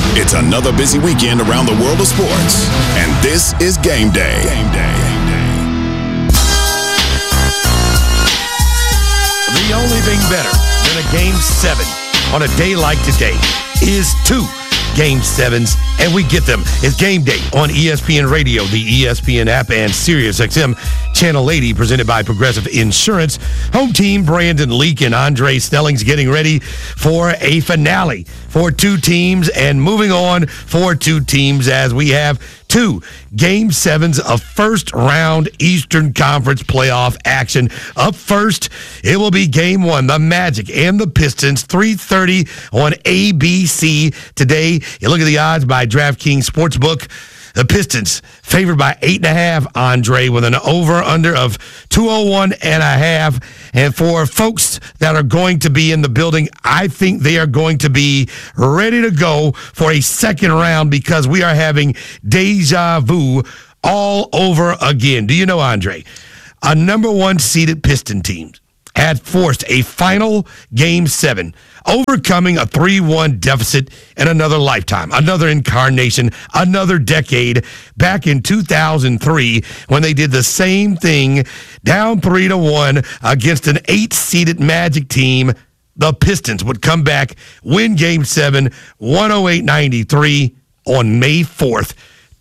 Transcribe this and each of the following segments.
It's another busy weekend around the world of sports, and this is Game Day. The only thing better than a Game 7 on a day like today is 2 Game 7s, and we get them. It's Game Day on ESPN Radio, the ESPN app, and SiriusXM Channel 80, presented by Progressive Insurance. Home team Brandon Leak and Andre Snelling's getting ready for a finale for 2 teams, and moving on for 2 teams as we have 2 Game 7s of first-round Eastern Conference playoff action. Up first, it will be Game 1, the Magic and the Pistons, 3:30 on ABC today. You look at the odds by DraftKings Sportsbook. The Pistons favored by 8.5, Andre, with an over-under of 201.5. And for folks that are going to be in the building, I think they are going to be ready to go for a second round because we are having deja vu all over again. Do you know, Andre, a number 1 seeded Piston team had forced a final Game 7, overcoming a 3-1 deficit in another lifetime, another incarnation, another decade, back in 2003 when they did the same thing, down 3-1 against an 8-seeded Magic team. The Pistons would come back, win Game 7, 108-93 on May 4th,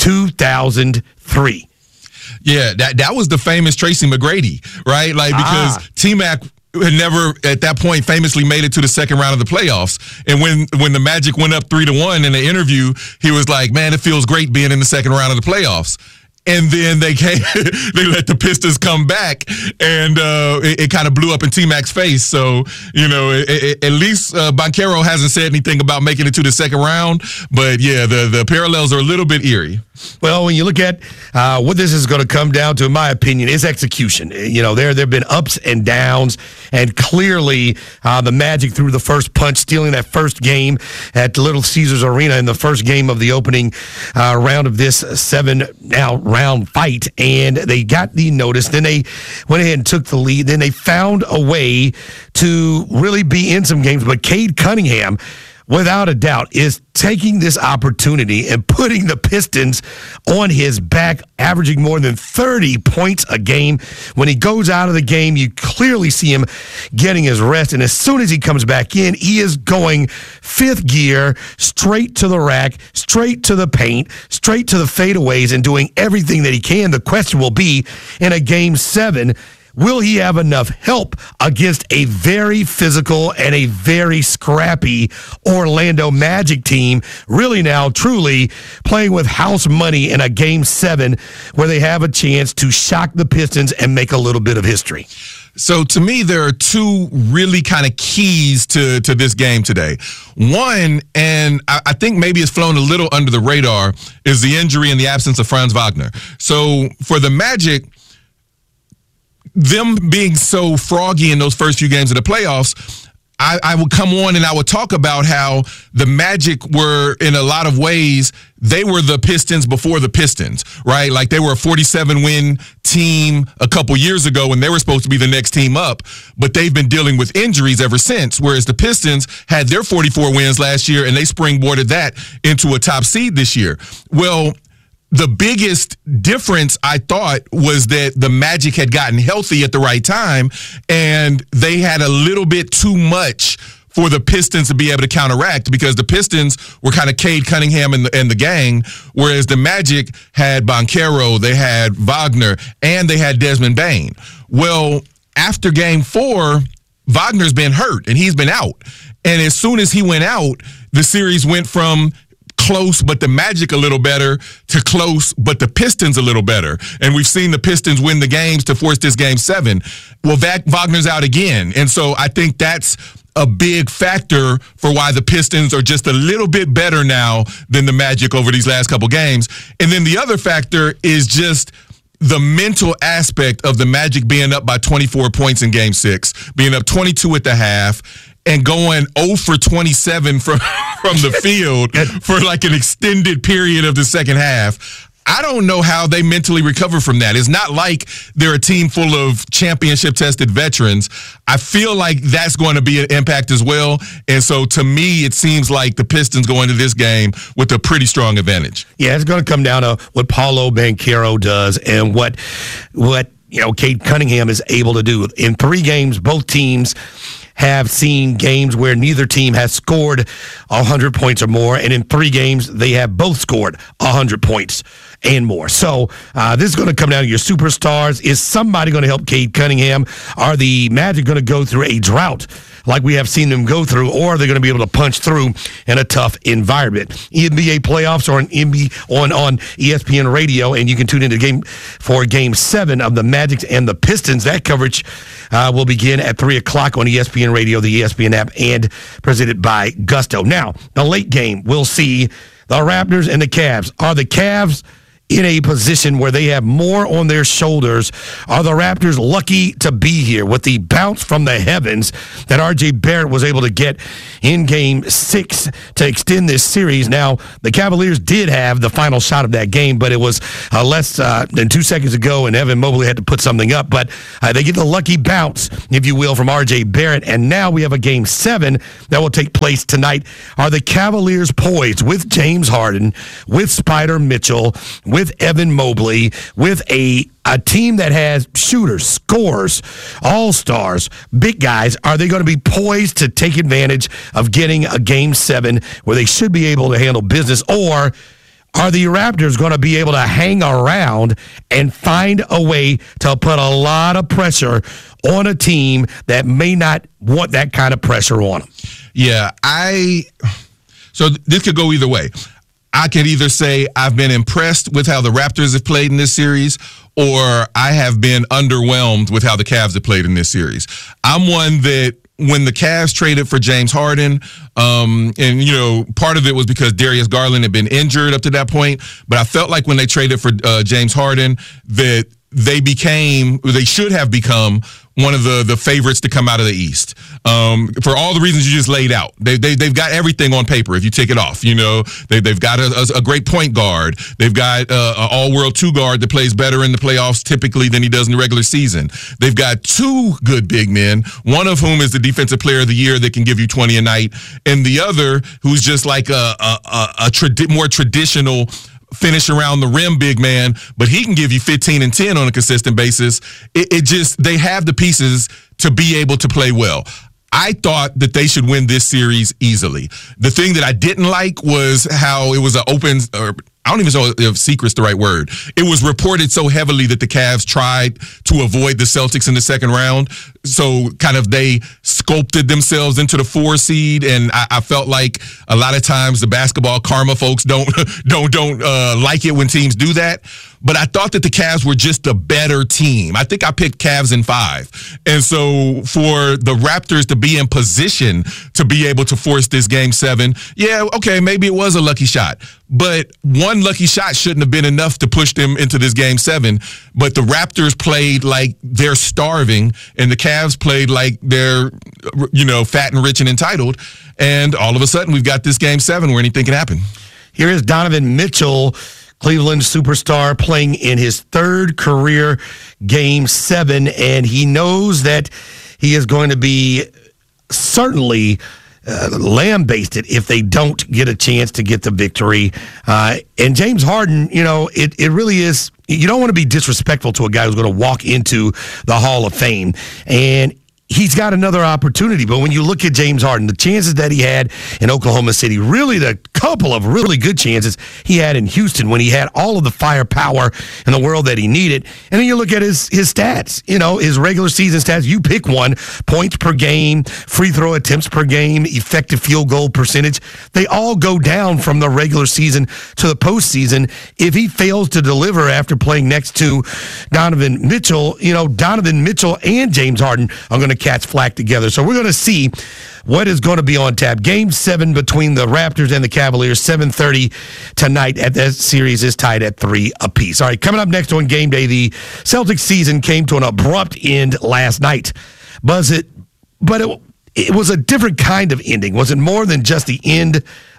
2003. Yeah, that was the famous Tracy McGrady, right? Like, because T-Mac had never, at that point, famously made it to the second round of the playoffs. And when the Magic went up 3-1 in the interview, he was like, man, it feels great being in the second round of the playoffs. And then they let the Pistons come back, and it kind of blew up in T-Mac's face. So, you know, at least Banchero hasn't said anything about making it to the second round. But, yeah, the parallels are a little bit eerie. Well, when you look at what this is going to come down to, in my opinion, is execution. You know, there have been ups and downs, and clearly the Magic threw the first punch, stealing that first game at Little Caesars Arena in the first game of the opening round of this 7-round fight, and they got the notice. Then they went ahead and took the lead. Then they found a way to really be in some games, but Cade Cunningham, without a doubt, is taking this opportunity and putting the Pistons on his back, averaging more than 30 points a game. When he goes out of the game, you clearly see him getting his rest, and as soon as he comes back in, he is going 5th gear, straight to the rack, straight to the paint, straight to the fadeaways, and doing everything that he can. The question will be, in a Game 7, will he have enough help against a very physical and a very scrappy Orlando Magic team, really now truly playing with house money in a Game 7 where they have a chance to shock the Pistons and make a little bit of history? So to me, there are 2 really kind of keys to this game today. One, and I think maybe it's flown a little under the radar, is the injury and the absence of Franz Wagner. So for the Magic, them being so froggy in those first few games of the playoffs, I would come on and I would talk about how the Magic were, in a lot of ways, they were the Pistons before the Pistons, right? Like, they were a 47-win team a couple years ago when they were supposed to be the next team up, but they've been dealing with injuries ever since, whereas the Pistons had their 44 wins last year, and they springboarded that into a top seed this year. Well, the biggest difference, I thought, was that the Magic had gotten healthy at the right time, and they had a little bit too much for the Pistons to be able to counteract, because the Pistons were kind of Cade Cunningham and the gang, whereas the Magic had Banchero, they had Wagner, and they had Desmond Bane. Well, after Game 4, Wagner's been hurt, and he's been out. And as soon as he went out, the series went from close but the Magic a little better to close but the Pistons a little better. And we've seen the Pistons win the games to force this Game 7. Well, Wagner's out again. And so I think that's a big factor for why the Pistons are just a little bit better now than the Magic over these last couple games. And then the other factor is just the mental aspect of the Magic being up by 24 points in Game 6, being up 22 at the half, and going 0 for 27 from the field for like an extended period of the second half. I don't know how they mentally recover from that. It's not like they're a team full of championship-tested veterans. I feel like that's going to be an impact as well. And so, to me, it seems like the Pistons go into this game with a pretty strong advantage. Yeah, it's going to come down to what Paolo Banchero does and what Cade Cunningham is able to do. In 3 games, both teams have seen games where neither team has scored 100 points or more, and in 3 games, they have both scored 100 points and more. So this is going to come down to your superstars. Is somebody going to help Cade Cunningham? Are the Magic going to go through a drought like we have seen them go through, or are they going to be able to punch through in a tough environment? NBA playoffs or on ESPN Radio, and you can tune into Game 7 of the Magic and the Pistons. That coverage will begin at 3 o'clock on ESPN Radio, the ESPN app, and presented by Gusto. Now, the late game, we'll see the Raptors and the Cavs. Are the Cavs in a position where they have more on their shoulders? Are the Raptors lucky to be here with the bounce from the heavens that R.J. Barrett was able to get in Game 6 to extend this series? Now, the Cavaliers did have the final shot of that game, but it was less than 2 seconds ago, and Evan Mobley had to put something up. But they get the lucky bounce, if you will, from R.J. Barrett, and now we have a Game 7 that will take place tonight. Are the Cavaliers poised with James Harden, with Spider Mitchell, with Evan Mobley, with a team that has shooters, scorers, all-stars, big guys? Are they going to be poised to take advantage of getting a Game 7 where they should be able to handle business? Or are the Raptors going to be able to hang around and find a way to put a lot of pressure on a team that may not want that kind of pressure on them? Yeah, so this could go either way. I could either say I've been impressed with how the Raptors have played in this series, or I have been underwhelmed with how the Cavs have played in this series. I'm one that when the Cavs traded for James Harden, and part of it was because Darius Garland had been injured up to that point, but I felt like when they traded for James Harden that they should have become one of the favorites to come out of the East. For all the reasons you just laid out. They've got everything on paper if you take it off. They've got a great point guard. They've got an all-world 2 guard that plays better in the playoffs typically than he does in the regular season. They've got 2 good big men, one of whom is the defensive player of the year that can give you 20 a night, and the other who's just like a more traditional finish around the rim big man, but he can give you 15 and 10 on a consistent basis. They have the pieces to be able to play well. I thought that they should win this series easily. The thing that I didn't like was how it was an open, or I don't even know if secret's the right word. It was reported so heavily that the Cavs tried to avoid the Celtics in the second round. So kind of they sculpted themselves into the 4 seed. And I felt like a lot of times the basketball karma folks don't like it when teams do that. But I thought that the Cavs were just a better team. I think I picked Cavs in 5. And so for the Raptors to be in position to be able to force this Game 7, yeah, okay, maybe it was a lucky shot. But one lucky shot shouldn't have been enough to push them into this Game 7. But the Raptors played like they're starving, and the Cavs played like they're, fat and rich and entitled. And all of a sudden, we've got this Game 7 where anything can happen. Here is Donovan Mitchell, Cleveland superstar, playing in his 3rd career Game 7, and he knows that he is going to be certainly lambasted if they don't get a chance to get the victory. And James Harden, it really is, you don't want to be disrespectful to a guy who's going to walk into the Hall of Fame. And he's got another opportunity. But when you look at James Harden, the chances that he had in Oklahoma City, really the couple of really good chances he had in Houston when he had all of the firepower in the world that he needed. And then you look at his stats, his regular season stats. You pick one: points per game, free throw attempts per game, effective field goal percentage. They all go down from the regular season to the postseason if he fails to deliver after playing next to Donovan Mitchell. Donovan Mitchell and James Harden are going to catch flack together. So we're going to see what is going to be on tap. Game 7 between the Raptors and the Cavaliers, 7:30 tonight. That series is tied at 3 apiece. All right, coming up next on Game Day, the Celtics season came to an abrupt end last night. But it was a different kind of ending. Was it more than just the end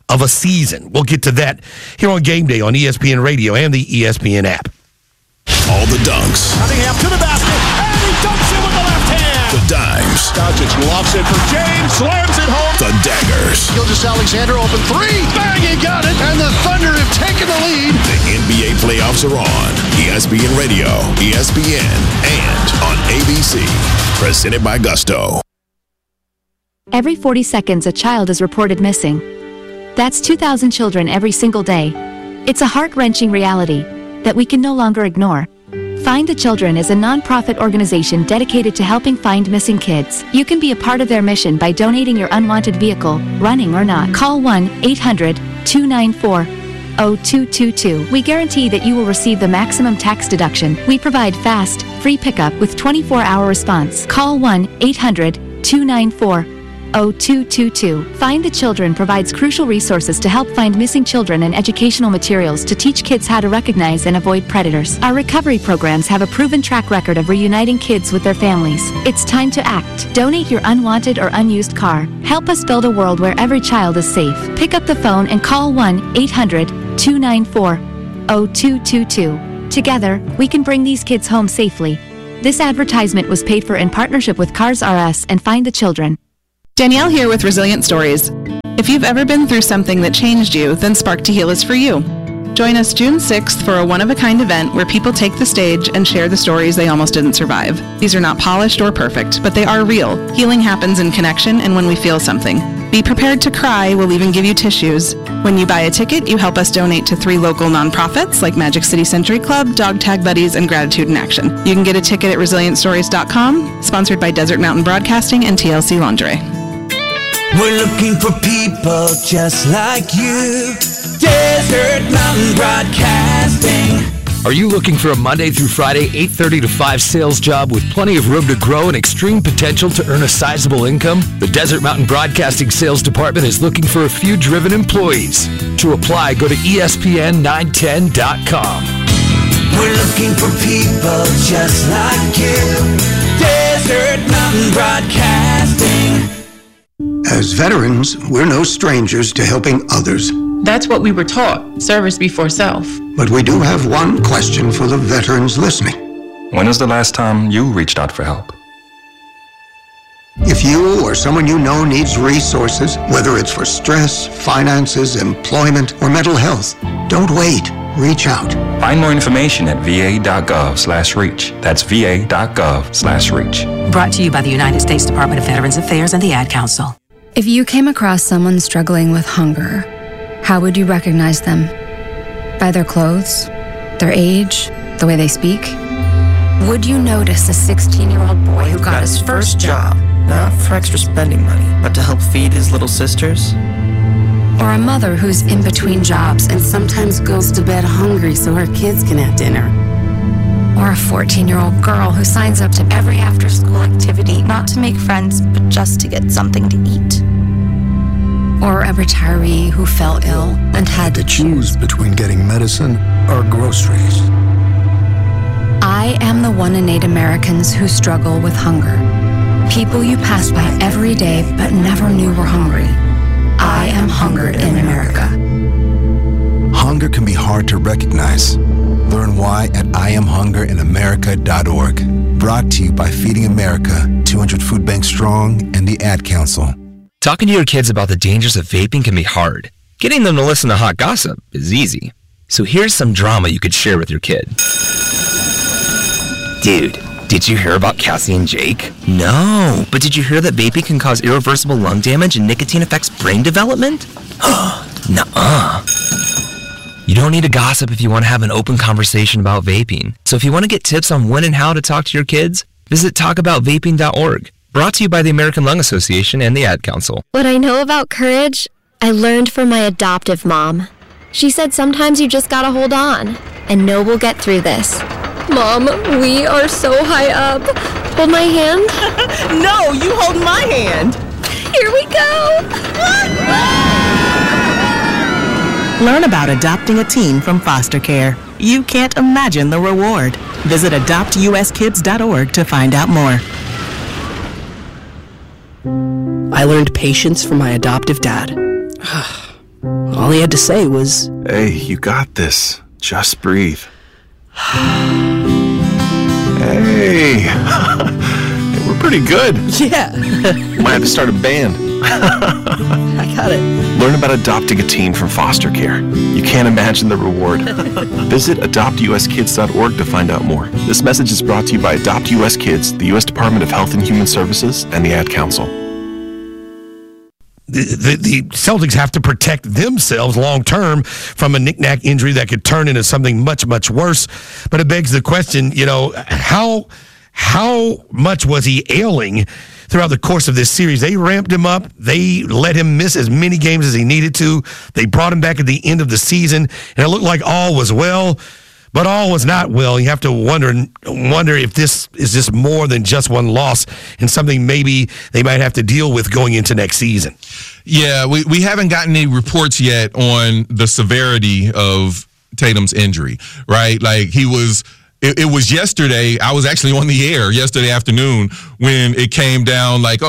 of a season. We'll get to that here on Game Day on ESPN Radio and the ESPN app. All the dunks. Cunningham to the basket, and he dunks it with the left hand. The dimes. Doncic lofts it for James, slams it home. The daggers. Gilgeous-Alexander open three, bang, he got it, and the Thunder have taken the lead. The NBA playoffs are on ESPN Radio, ESPN, and on ABC. Presented by Gusto. Every 40 seconds, a child is reported missing. That's 2,000 children every single day. It's a heart-wrenching reality that we can no longer ignore. Find the Children is a non-profit organization dedicated to helping find missing kids. You can be a part of their mission by donating your unwanted vehicle, running or not. Call 1-800-294-0222. We guarantee that you will receive the maximum tax deduction. We provide fast, free pickup with 24-hour response. Call 1-800-294-0222. Find the Children provides crucial resources to help find missing children and educational materials to teach kids how to recognize and avoid predators. Our recovery programs have a proven track record of reuniting kids with their families. It's time to act. Donate your unwanted or unused car. Help us build a world where every child is safe. Pick up the phone and call 1-800-294-0222. Together, we can bring these kids home safely. This advertisement was paid for in partnership with Cars R Us and Find the Children. Danielle here with Resilient Stories. If you've ever been through something that changed you, then Spark to Heal is for you. Join us June 6th for a one-of-a-kind event where people take the stage and share the stories they almost didn't survive. These are not polished or perfect, but they are real. Healing happens in connection and when we feel something. Be prepared to cry. We'll even give you tissues. When you buy a ticket, you help us donate to 3 local nonprofits like Magic City Century Club, Dog Tag Buddies, and Gratitude in Action. You can get a ticket at resilientstories.com, sponsored by Desert Mountain Broadcasting and TLC Lingerie. We're looking for people just like you. Desert Mountain Broadcasting. Are you looking for a Monday through Friday, 8:30 to 5 sales job with plenty of room to grow and extreme potential to earn a sizable income? The Desert Mountain Broadcasting Sales Department is looking for a few driven employees. To apply, go to ESPN910.com. We're looking for people just like you. Desert Mountain Broadcasting. As veterans, we're no strangers to helping others. That's what we were taught, service before self. But we do have one question for the veterans listening. When was the last time you reached out for help? If you or someone you know needs resources, whether it's for stress, finances, employment, or mental health, don't wait. Reach out. Find more information at va.gov/reach. That's va.gov/reach. Brought to you by the United States Department of Veterans Affairs and the Ad Council. If you came across someone struggling with hunger, how would you recognize them? By their clothes, their age, the way they speak? Would you notice a 16-year-old boy who got his first job, not for extra spending money, but to help feed his little sisters? Or a mother who's in between jobs and sometimes goes to bed hungry so her kids can have dinner? Or a 14-year-old girl who signs up to every after-school activity, not to make friends, but just to get something to eat? Or a retiree who fell ill and had to choose between getting medicine or groceries? I am the one in 8 Americans who struggle with hunger. People you pass by every day but never knew were hungry. I am hunger in America. Hunger can be hard to recognize. Learn why at IamHungerInAmerica.org. Brought to you by Feeding America, 200 Food Banks Strong, and the Ad Council. Talking to your kids about the dangers of vaping can be hard. Getting them to listen to hot gossip is easy. So here's some drama you could share with your kid. Dude, did you hear about Cassie and Jake? No, but did you hear that vaping can cause irreversible lung damage and nicotine affects brain development? Nuh-uh. You don't need to gossip if you want to have an open conversation about vaping. So if you want to get tips on when and how to talk to your kids, visit talkaboutvaping.org. Brought to you by the American Lung Association and the Ad Council. What I know about courage, I learned from my adoptive mom. She said sometimes you just gotta hold on and know we'll get through this. Mom, we are so high up. Hold my hand. No, you hold my hand. Here we go. Learn about adopting a teen from foster care. You can't imagine the reward. Visit adoptuskids.org to find out more. I learned patience from my adoptive dad. All he had to say was, "Hey, you got this. Just breathe." Hey, we're pretty good. Yeah. Might have to start a band. I got it. Learn about adopting a teen from foster care. You can't imagine the reward. Visit adoptuskids.org to find out more. This message is brought to you by Adopt US Kids, the U.S. Department of Health and Human Services, and the Ad Council. The Celtics have to protect themselves long term from a knick-knack injury that could turn into something much, much worse. But it begs the question, how much was he ailing throughout the course of this series? They ramped him up. They let him miss as many games as he needed to. They brought him back at the end of the season, and it looked like all was well. But all was not well. You have to wonder if this is just more than just one loss and something maybe they might have to deal with going into next season. Yeah, we haven't gotten any reports yet on the severity of Tatum's injury, right? Like it was yesterday. I was actually on the air yesterday afternoon when it came down like,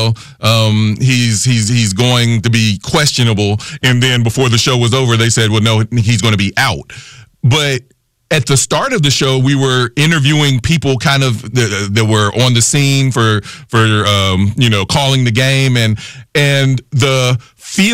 he's going to be questionable. And then before the show was over, they said, well, no, he's going to be out. But at the start of the show, we were interviewing people kind of that were on the scene for calling the game, and the feel